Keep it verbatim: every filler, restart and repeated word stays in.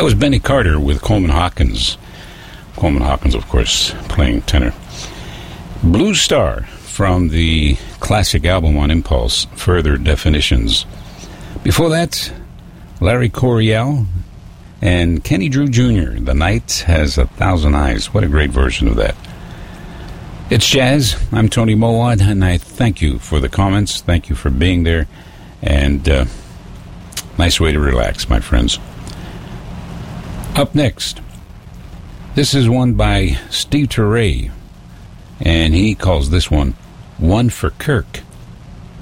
That was Benny Carter with Coleman Hawkins. Coleman Hawkins, of course, playing tenor. Blue Star from the classic album on Impulse, Further Definitions. Before that, Larry Coryell and Kenny Drew Junior The Night Has a Thousand Eyes. What a great version of that. It's Jazz. I'm Tony Mowat, and I thank you for the comments. Thank you for being there. And uh, nice way to relax, my friends. Up next, this is one by Steve Turre, and he calls this one One for Kirk.